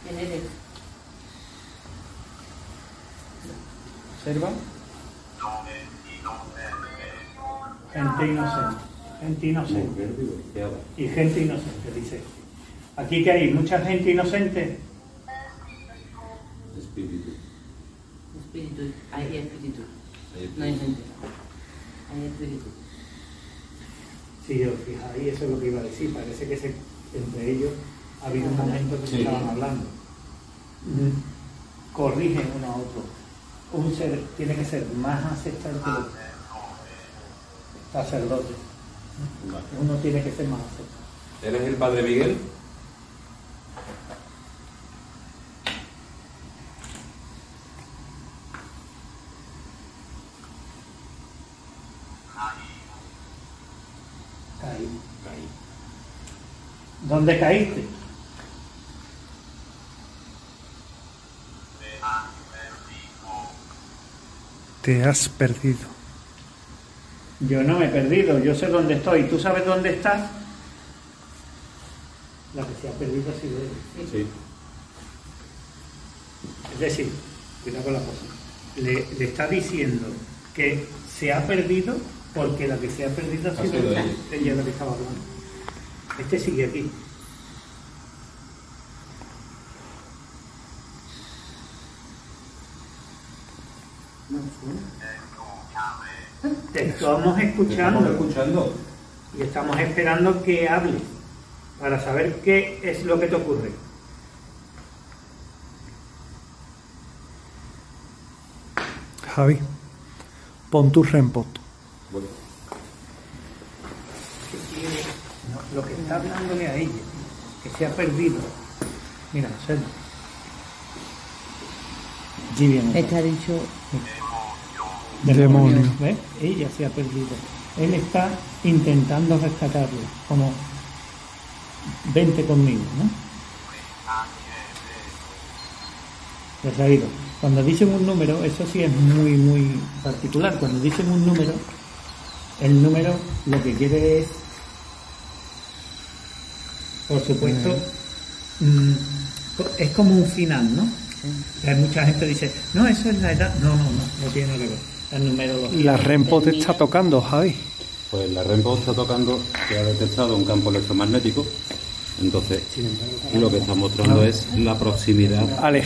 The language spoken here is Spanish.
Observa. Gente inocente. Gente inocente. Y gente inocente, dice. Aquí que hay mucha gente inocente. Espíritu. Espíritu. Hay espíritu. No hay gente. Hay espíritu. Si os fijáis, eso es lo que iba a decir. Parece que entre ellos ha habido un momento que se estaban hablando. Corrigen uno a otro. Un ser tiene que ser más ancestral que otro. Sacerdote. Uno tiene que ser más ancestral. ¿Eres el padre Miguel? Caí. ¿Dónde caíste? Te has perdido. Yo no me he perdido, yo sé dónde estoy. ¿Tú sabes dónde estás? La que se ha perdido ha sido él. Sí. Es decir, cuidado con la cosa. Le está diciendo que se ha perdido porque la que se ha perdido ha sido ella. Ella es la que estaba hablando. Este sigue aquí. Te estamos escuchando. Y estamos esperando que hables para saber qué es lo que te ocurre. Javi, pon tu REM-pod. Bueno. No, lo que está hablándole a ella, que se ha perdido. Mira, observa. Está dicho Demonio. ¿Ves? Ella se ha perdido. Él está intentando rescatarlo, como vente conmigo, ¿no? Pues ha ido. Cuando dicen un número, eso sí es muy, muy particular. Cuando dicen un número, el número lo que quiere es, por supuesto, es como un final, ¿no? Hay mucha gente que dice, no, eso es la edad. No tiene nada que ver. La numerología. La REM-pod está tocando, Javi. Pues la REM-pod está tocando que ha detectado un campo electromagnético. Entonces, lo que está mostrando es la proximidad